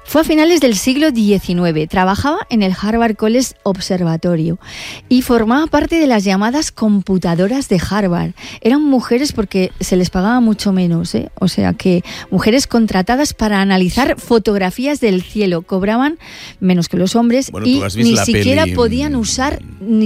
Fue a finales del siglo XIX, trabajaba en el Harvard College Observatorio y formaba parte de las llamadas computadoras de Harvard. Eran mujeres porque se les pagaba mucho menos, ¿eh? O sea que mujeres contratadas para analizar fotografías del cielo, cobraban menos que los hombres y ni siquiera podían usar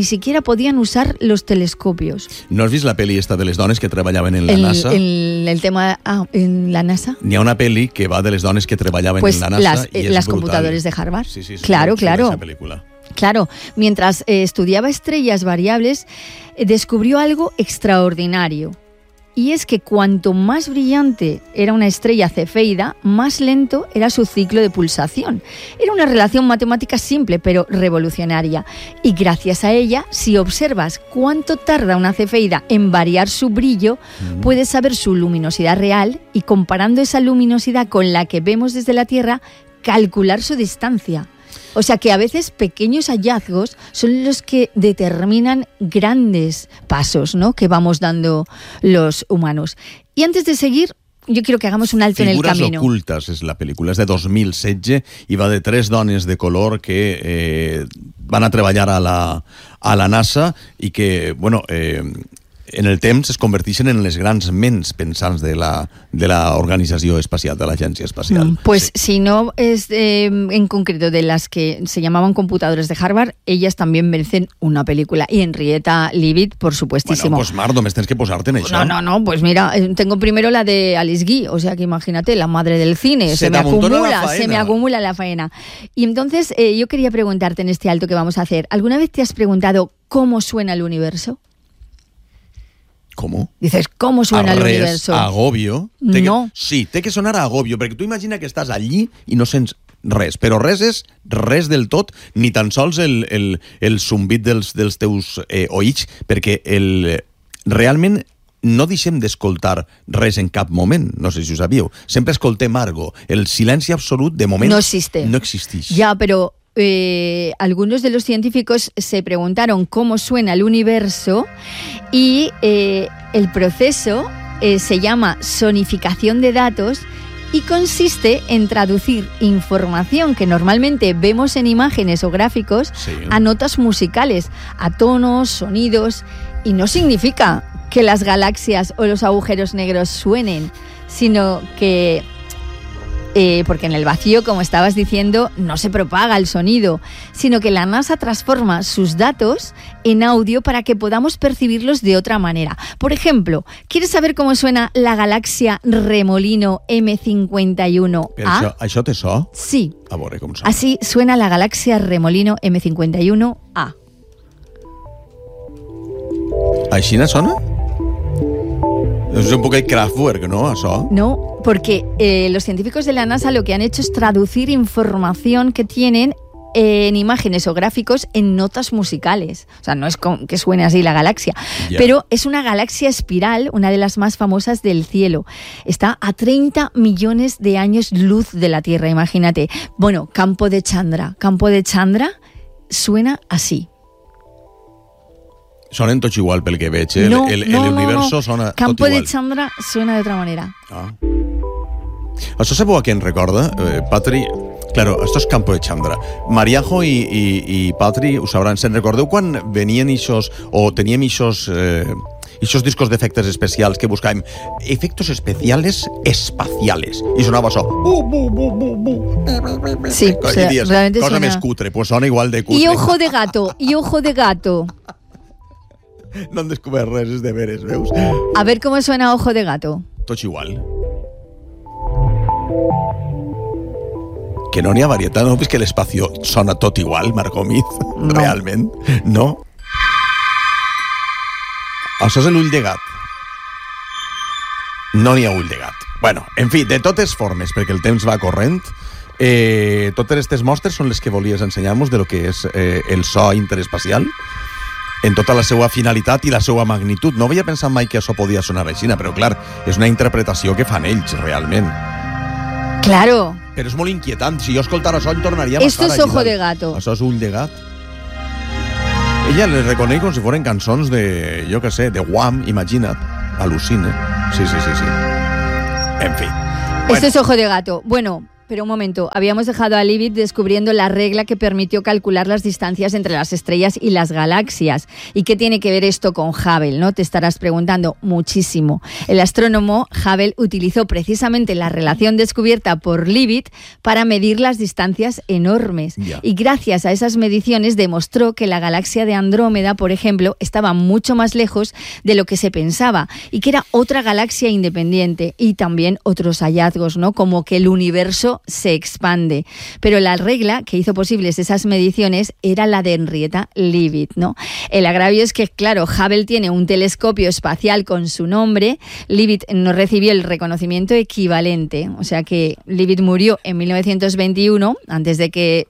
los telescopios. ¿No has vist la peli esta de les dones que treballaven en la NASA? El tema en la NASA. N'hi ha una peli que va de les dones que treballaven en la NASA. Las computadoras de Harvard. Sí, claro. Esa película. Claro, mientras estudiaba estrellas variables, descubrió algo extraordinario. Y es que cuanto más brillante era una estrella cefeida, más lento era su ciclo de pulsación. Era una relación matemática simple, pero revolucionaria. Y gracias a ella, si observas cuánto tarda una cefeida en variar su brillo, puedes saber su luminosidad real y, comparando esa luminosidad con la que vemos desde la Tierra, calcular su distancia. O sea que a veces pequeños hallazgos son los que determinan grandes pasos, ¿no?, que vamos dando los humanos. Y antes de seguir, yo quiero que hagamos un alto en el camino. Figures ocultes és la pel·lícula, és de 2016 i va de 3 dones de color que van a treballar a la NASA i que, bueno, en el temps es converteixen en les grans ments pensants de la Organización Espacial, de la Agencia Espacial. Pues sí. Si no es en concreto de las que se llamaban computadoras de Harvard, ellas también merecen una película. Y Henrietta Leavitt, por supuestísimo. Bueno, pues Mar, només tens que posar-te en això. No, pues mira, tengo primero la de Alice Guy, o sea que imagínate, la madre del cine, se me acumula la faena. Y entonces yo quería preguntarte en este alto que vamos a hacer, ¿alguna vez te has preguntado cómo suena el universo? ¿Cómo? Dices, ¿cómo suena el universo? Agobio. No. Sí, té que sonar a agobio, perquè tu imagina que estàs allí i no sents res, però res és res del tot, ni tan sols el zumbit dels teus oïts, perquè realment no deixem d'escoltar res en cap moment, no sé si ho sabíeu. Sempre escoltem algo. El silenci absolut, de moment, no existeix. Ya, pero algunos de los científicos se preguntaron cómo suena el universo y el proceso se llama sonificación de datos y consiste en traducir información que normalmente vemos en imágenes o gráficos a notas musicales, a tonos, sonidos, y no significa que las galaxias o los agujeros negros suenen, sino que porque en el vacío, como estabas diciendo, no se propaga el sonido, sino que la NASA transforma sus datos en audio para que podamos percibirlos de otra manera. Por ejemplo, ¿quieres saber cómo suena la galaxia Remolino M51A? ¿Això té so? Sí. A veure com sona. Así suena la galaxia Remolino M51A. ¿Així no sona? Es un poco de Kraftwerk, ¿no? Això? No, porque los científicos de la NASA lo que han hecho es traducir información que tienen en imágenes o gráficos en notas musicales. O sea, no es que suene así la galaxia, pero es una galaxia espiral, una de las más famosas del cielo. Está a 30 millones de años luz de la Tierra, imagínate. Bueno, Campo de Chandra suena así. Sonen tots igual pel que veig, eh? No, el universo sona tot igual. Campo de Chandra suena de otra manera. Això sabeu a què em recorda, Patri? Claro, esto es Campo de Chandra. Mariajo y Patri ho sabran. Se'n recordeu quan venien ixos, o teníem ixos discos d'efectes especials que buscàvem efectos especiales espaciales i sonava això. Sí, o sea, realmente cosa suena... més cutre, pues sona igual de cutre. Y ojo de gato. No han descobert res, és de veres, veus? A ver cómo suena Ojo de Gato. Tots igual. Que no n'hi ha varietat, no? És que l'espacio sona tot igual, Marc Gómez, no. Realment, no? Això és l'ull de gat. No n'hi ha ull de gat. Bueno, en fi, de totes formes, perquè el temps va corrent, totes aquestes mostres són les que volies ensenyar-nos de lo que és el so interespacial, en tota la seva finalitat i la seva magnitud. No havia pensat mai que això podia sonar així, però clar, és una interpretació que fan ells, realment. Claro. Però és molt inquietant. Si jo escoltara això, em tornaria a Esto es Ojo de Gato. Això és Ull de Gat. Ella les reconeix com si foren cançons de, jo què sé, de Wham, imagina't. Al·lucina. Sí. En fi. Esto es Ojo de Gato. Bueno, Pero un momento, habíamos dejado a Leavitt descubriendo la regla que permitió calcular las distancias entre las estrellas y las galaxias. ¿Y qué tiene que ver esto con Hubble, no? Te estarás preguntando. Muchísimo. El astrónomo Hubble utilizó precisamente la relación descubierta por Leavitt para medir las distancias enormes. Yeah. Y gracias a esas mediciones demostró que la galaxia de Andrómeda, por ejemplo, estaba mucho más lejos de lo que se pensaba y que era otra galaxia independiente. Y también otros hallazgos, ¿no? Como que el universo se expande. Pero la regla que hizo posibles esas mediciones era la de Henrietta Leavitt, ¿no? El agravio es que, claro, Hubble tiene un telescopio espacial con su nombre. Leavitt no recibió el reconocimiento equivalente. O sea que Leavitt murió en 1921, antes de que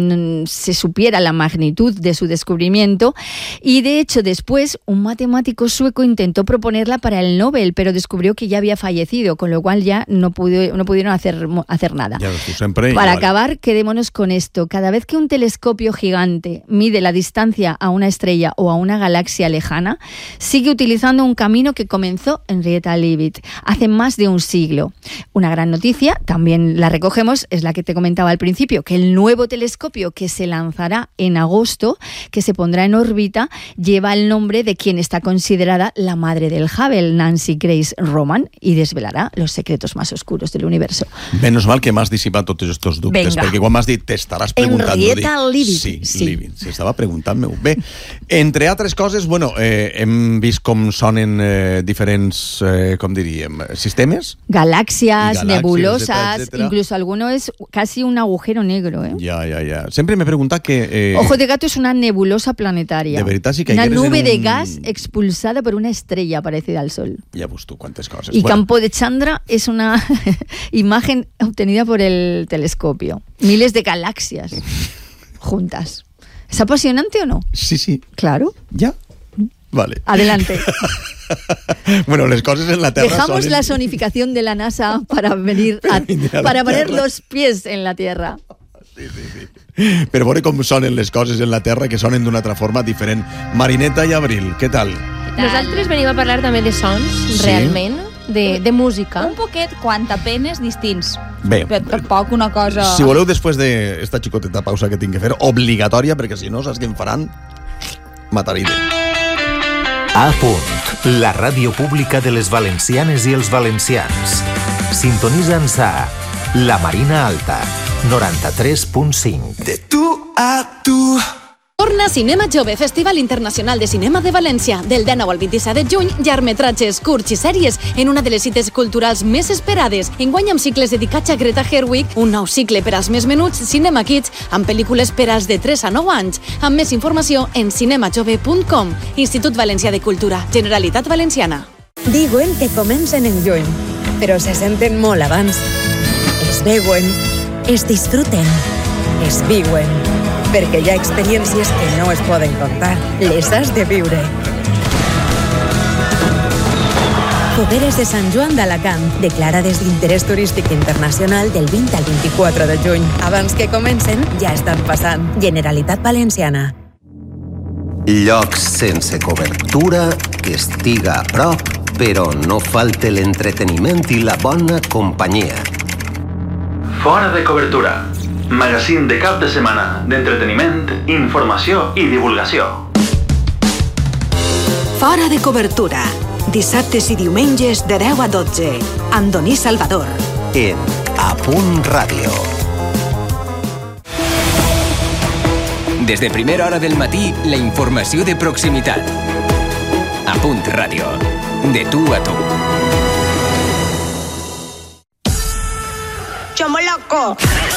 se supiera la magnitud de su descubrimiento. Y de hecho, después, un matemático sueco intentó proponerla para el Nobel, pero descubrió que ya había fallecido, con lo cual ya no pudieron hacer nada. Para acabar, quedémonos con esto. Cada vez que un telescopio gigante mide la distancia a una estrella o a una galaxia lejana, sigue utilizando un camino que comenzó Henrietta Leavitt hace más de un siglo. Una gran noticia, también la recogemos, es la que te comentaba al principio, que el nuevo telescopio que se lanzará en agosto, que se pondrá en órbita, lleva el nombre de quien está considerada la madre del Hubble, Nancy Grace Roman, y desvelará los secretos más oscuros del universo. Menos mal que m'has dissipat tots aquests dubtes, perquè quan m'has dit t'estaràs preguntant... Henrietta Leavitt. Sí, Leavitt, s'estava preguntant-me-ho. Bé, entre altres coses, bueno, hem vist com sonen diferents, com diríem, sistemes? Galàxies, nebulosas, etcétera. Incluso alguno es casi un agujero negro, ¿eh? Ja. Sempre m'he preguntat que... Ojo de gato es una nebulosa planetaria. De veritat, sí que una nube de gas expulsada por una estrella parecida al Sol. Ja veus tu quantes coses. Y Campo de Chandra es una imagen obtenida por el telescopio. Miles de galaxias juntas. ¿Es apasionante o no? Sí. Claro. Ja? Vale. Adelante. Bueno, les coses en la Terra Dejamos la sonificación de la NASA para para poner los pies en la Tierra. Sí. Per veure com sonen les coses en la Terra, que sonen d'una altra forma diferent. Marineta i Abril, què tal? Nosaltres venim a parlar també de sons, realment, de música. Un poquet quantapenes distints. Bé, però tampoc una cosa... Si voleu, després d'esta xicoteta pausa que tinc que fer, obligatòria, perquè si no, saps què em faran? Mataride. A punt, la ràdio pública de les valencianes i els valencians. Sintonitza'ns a La Marina Alta, 93.5. De tu a tu. Torna Cinema Jove, Festival Internacional de Cinema de València. Del 19 al 27 de juny, llargmetratges, curts i sèries en una de les cites culturals més esperades. Enguany amb cicles dedicats a Greta Gerwig, un nou cicle per als més menuts, Cinema Kids, amb pel·lícules per als de 3 a 9 anys. Amb més informació en cinemajove.com. Institut Valencià de Cultura, Generalitat Valenciana. Diuen que comencen en juny, però se senten molt abans. Es veuen, es disfruten, es viuen. Perquè hi ha experiències que no es poden contar. Les has de viure. Fogueres de Sant Joan d'Alacant, declarades d'interès turístic internacional del 20 al 24 de juny. Abans que comencen, ja estan passant. Generalitat Valenciana. Llocs sense cobertura, que estiga a prop, però no falte l'entreteniment i la bona companyia. Fora de cobertura. Magazín de cap de setmana d'entreteniment, informació i divulgació. Fora de cobertura. Dissabtes i diumenges de 10 a 12. Andoní Salvador. En A Punt Ràdio. Des de primera hora del matí, la informació de proximitat. A Punt Ràdio. De tu a tu. ¡Chomo loco!